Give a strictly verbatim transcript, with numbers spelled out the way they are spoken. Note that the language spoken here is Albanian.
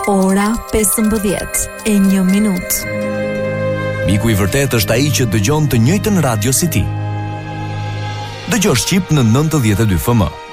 Ora pesëmbëdhjetë e një minutë. Miku i vërtet është ai që dëgjon të njëjtën radio si ti. Dëgjo Shqip në nëntëdhjetë e dy F M.